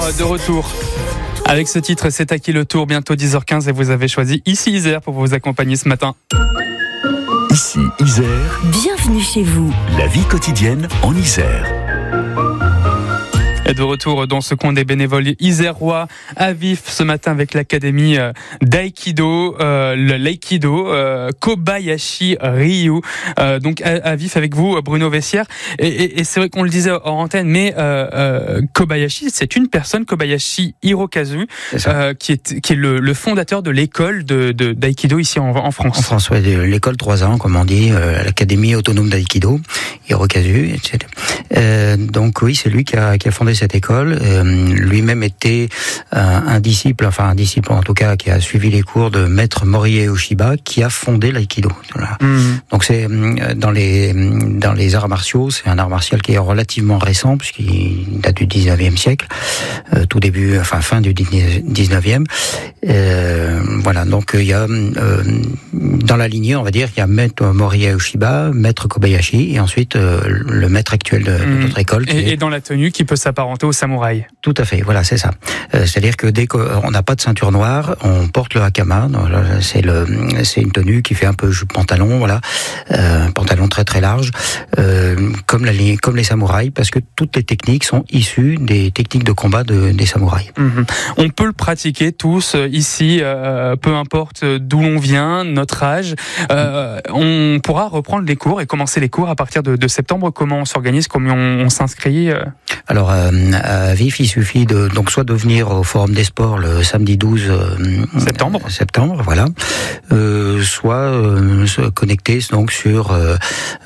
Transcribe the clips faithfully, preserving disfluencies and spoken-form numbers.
de retour. Avec ce titre, c'est à qui le tour, bientôt dix heures quinze et vous avez choisi Ici Isère pour vous accompagner ce matin. Ici Isère. Bienvenue chez vous. La vie quotidienne en Isère. Et de retour dans ce coin des bénévoles isérois à vif ce matin avec l'académie d'Aïkido, euh, le l'Aïkido euh, Kobayashi Ryu. Euh, donc à, à vif avec vous, Bruno Vessière. Et, et, et c'est vrai qu'on le disait hors antenne, mais euh, euh, Kobayashi, c'est une personne, Kobayashi Hirokazu, euh, qui est qui est le, le fondateur de l'école de, de d'Aïkido ici en, en France. En France, ouais, l'école trois ans, comme on dit, euh, l'académie autonome d'Aïkido, Hirokazu, et cetera. Euh, donc oui, c'est lui qui a, qui a fondé cette école. Euh, lui-même était euh, un disciple, enfin un disciple en tout cas, qui a suivi les cours de maître Morie Oshiba, qui a fondé l'aïkido. Voilà. Mmh. Donc c'est dans les dans les arts martiaux, c'est un art martial qui est relativement récent puisqu'il date du dix-neuvième siècle, euh, tout début, enfin fin du dix-neuvième. Euh, voilà. Donc il y a euh, dans la lignée, on va dire, il y a maître Morie Oshiba, maître Kobayashi, et ensuite euh, le maître actuel de, de notre école. Et, est... et dans la tenue qui peut s'apparenter au samouraï. Tout à fait, voilà, c'est ça. Euh, c'est-à-dire que dès qu'on n'a pas de ceinture noire, on porte le hakama. C'est le, c'est une tenue qui fait un peu pantalon, voilà, euh, pantalon très très large, euh, comme la, comme les samouraïs, parce que toutes les techniques sont issues des techniques de combat de, des samouraïs. Mmh. On peut le pratiquer tous ici, euh, peu importe d'où l'on vient, notre âge. Euh, on pourra reprendre les cours et commencer les cours à partir de, de septembre. Comment on s'organise, comment on, on s'inscrit euh... Alors euh, à Vif, il suffit de donc soit de venir au Forum des Sports le samedi douze septembre, euh, septembre, voilà, euh, soit euh, se connecter donc sur euh,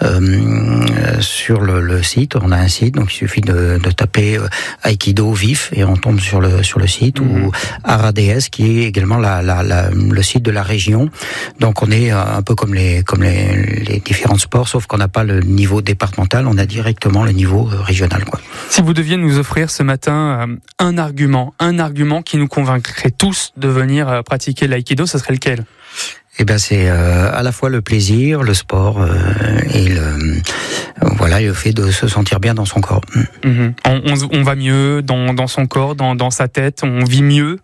euh, sur le, le site. On a un site, donc il suffit de, de taper euh, Aïkido Vif et on tombe sur le sur le site, mmh. ou ARADS qui est également la, la, la, le site de la région. Donc on est un peu comme les comme les, les différents sports, sauf qu'on n'a pas le niveau départemental, on a directement le niveau régional, quoi. Si vous deviez nous offrir ce matin euh, un argument, un argument qui nous convaincrait tous de venir euh, pratiquer l'aïkido, ce serait lequel ? Eh ben c'est euh, à la fois le plaisir, le sport euh, et le euh, voilà le fait de se sentir bien dans son corps. Mmh. On, on, on va mieux dans, dans son corps, dans, dans sa tête, on vit mieux.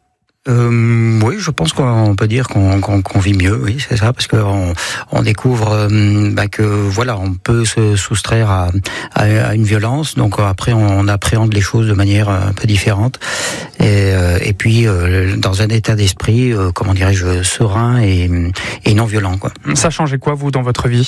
Euh, oui, je pense qu'on peut dire qu'on, qu'on, qu'on vit mieux, oui, c'est ça, parce qu'on on découvre euh, bah, que voilà, on peut se soustraire à, à, à une violence, donc après on, on appréhende les choses de manière un peu différente, et, euh, et puis euh, dans un état d'esprit, euh, comment dirais-je, serein et, et non violent, quoi. Ça changeait quoi, vous, dans votre vie ?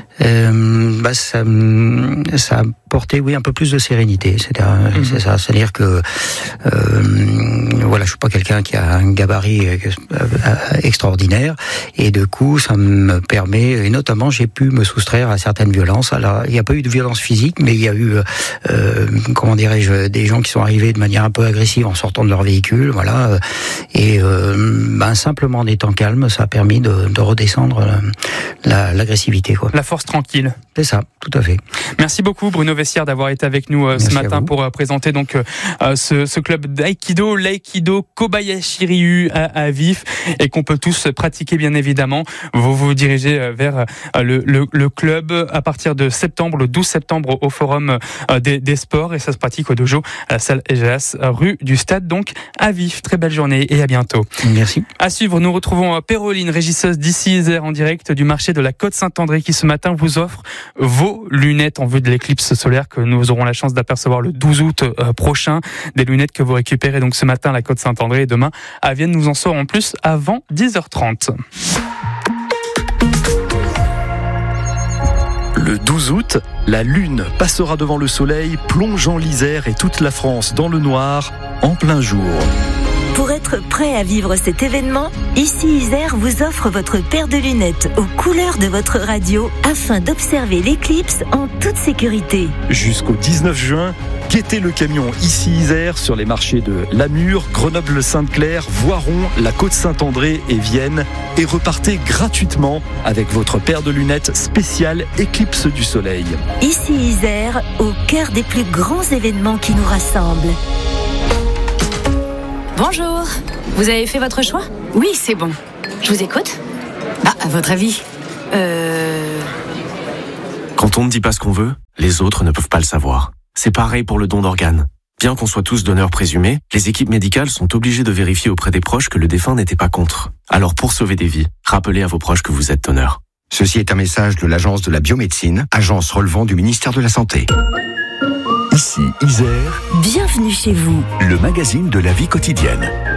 Euh, bah ça, ça a porté, oui, un peu plus de sérénité. C'est, mmh. c'est ça, c'est-à-dire que euh, voilà, je suis pas quelqu'un qui a un gabarit extraordinaire, et de coup, ça me permet, et notamment, j'ai pu me soustraire à certaines violences. Alors, il n'y a pas eu de violence physique, mais il y a eu, euh, comment dirais-je, des gens qui sont arrivés de manière un peu agressive en sortant de leur véhicule, voilà, et euh, ben simplement en étant calme, ça a permis de, de redescendre la, l'agressivité, quoi. La force tranquille. C'est ça, tout à fait. Merci beaucoup Bruno Vessière d'avoir été avec nous euh, ce matin pour euh, présenter donc euh, ce, ce club d'aïkido, l'aïkido Kobayashi Ryu à, à Vif, et qu'on peut tous pratiquer bien évidemment. Vous vous dirigez vers euh, le, le, le club à partir de septembre, le douze septembre au Forum euh, des, des Sports, et ça se pratique au dojo à la salle E G S, rue du Stade, donc à Vif. Très belle journée et à bientôt. Merci. À suivre, nous retrouvons Péroline, régisseuse d'Ici Isère en direct du marché de la Côte-Saint-André, qui ce matin vous offre vos lunettes en vue de l'éclipse solaire que nous aurons la chance d'apercevoir le douze août prochain. Des lunettes que vous récupérez donc ce matin à la Côte-Saint-André, et demain à Vienne. Nous en saurons plus avant dix heures trente. Le douze août, la Lune passera devant le Soleil, plongeant l'Isère et toute la France dans le noir en plein jour. Pour être prêt à vivre cet événement, Ici Isère vous offre votre paire de lunettes aux couleurs de votre radio afin d'observer l'éclipse en toute sécurité. Jusqu'au dix-neuf juin, guettez le camion Ici Isère sur les marchés de Lamure, Grenoble-Sainte-Claire, Voiron, la Côte-Saint-André et Vienne, et repartez gratuitement avec votre paire de lunettes spéciale Éclipse du Soleil. Ici Isère, au cœur des plus grands événements qui nous rassemblent. Bonjour, vous avez fait votre choix ? Oui, c'est bon. Je vous écoute. Ah, à votre avis ? Euh... Quand on ne dit pas ce qu'on veut, les autres ne peuvent pas le savoir. C'est pareil pour le don d'organes. Bien qu'on soit tous donneurs présumés, les équipes médicales sont obligées de vérifier auprès des proches que le défunt n'était pas contre. Alors pour sauver des vies, rappelez à vos proches que vous êtes donneur. Ceci est un message de l'Agence de la biomédecine, agence relevant du ministère de la Santé. Ici Isère, Bienvenue chez vous. le magazine de la vie quotidienne.